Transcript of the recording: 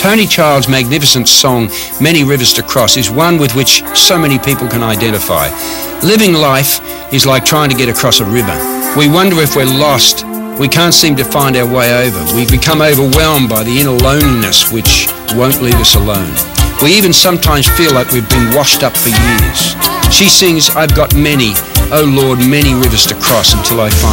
Tony Child's magnificent song, Many Rivers to Cross, is one with which so many people can identify. Living life is like trying to get across a river. We wonder if we're lost. We can't seem to find our way over. We become overwhelmed by the inner loneliness which won't leave us alone. We even sometimes feel like we've been washed up for years. She sings, I've got many, oh Lord, many rivers to cross until I find